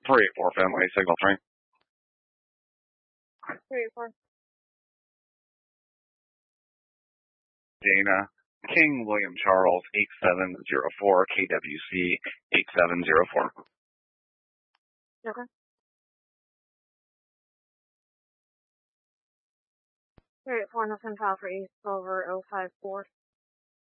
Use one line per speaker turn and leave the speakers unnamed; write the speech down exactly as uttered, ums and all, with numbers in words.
three eight four Fenway, signal three.
three eight four.
Dana, King William Charles, eight seven zero four, K W C, eight seven zero four.
Okay. three eight four, nothing file for East over oh five four.